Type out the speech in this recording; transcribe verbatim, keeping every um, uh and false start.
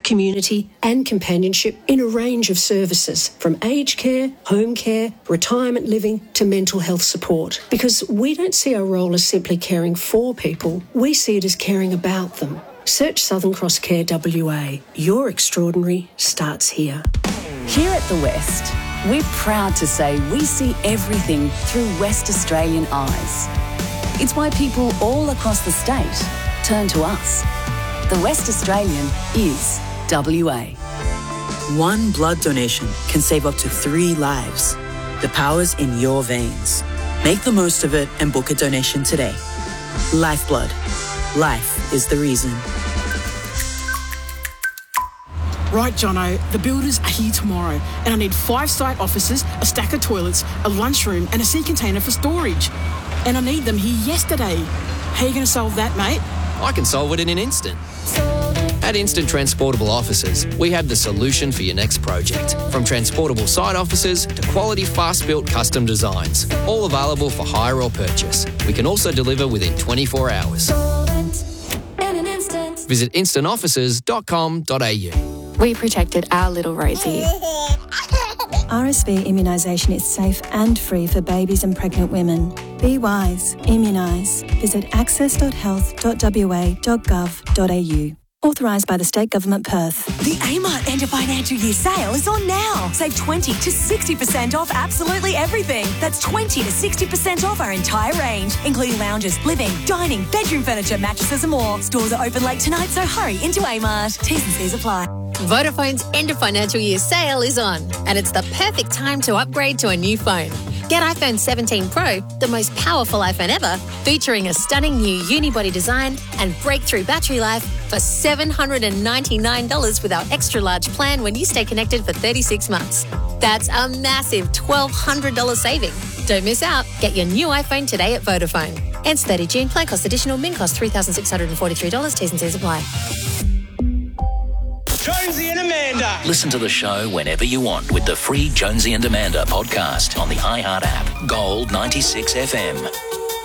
community and companionship in a range of services, from aged care, home care, retirement living to mental health support. Because we don't see our role as simply caring for people, we see it as caring about them. Search Southern Cross Care W A. Your extraordinary starts here. Here at The West, we're proud to say we see everything through West Australian eyes. It's why people all across the state turn to us. The West Australian is W A. One blood donation can save up to three lives. The power's in your veins. Make the most of it and book a donation today. Lifeblood. Life is the reason. Right, Jono, the builders are here tomorrow and I need five site offices, a stack of toilets, a lunchroom and a sea container for storage. And I need them here yesterday. How are you going to solve that, mate? I can solve it in an instant. At Instant Transportable Offices, we have the solution for your next project. From transportable site offices to quality fast-built custom designs, all available for hire or purchase. We can also deliver within twenty-four hours. Visit instant offices dot com dot a u. We protected our little Rosie. R S V immunisation is safe and free for babies and pregnant women. Be wise. Immunise. Visit access dot health dot w a dot gov dot a u. Authorised by the State Government, Perth. The Amart End of Financial Year sale is on now. Save twenty to sixty percent off absolutely everything. That's twenty to sixty percent off our entire range, including lounges, living, dining, bedroom furniture, mattresses and more. Stores are open late tonight, so hurry into Amart. T's and C's apply. Vodafone's end of financial year sale is on, and it's the perfect time to upgrade to a new phone. Get iPhone seventeen Pro, the most powerful iPhone ever, featuring a stunning new unibody design and breakthrough battery life for seven hundred ninety-nine dollars with our extra large plan when you stay connected for thirty-six months. That's a massive twelve hundred dollars saving. Don't miss out. Get your new iPhone today at Vodafone. Ends thirty June. Plan cost additional. Min cost three thousand six hundred forty-three dollars. T's and C's apply. Jonesy and Amanda. Listen to the show whenever you want with the free Jonesy and Amanda podcast on the iHeart app. Gold ninety-six F M.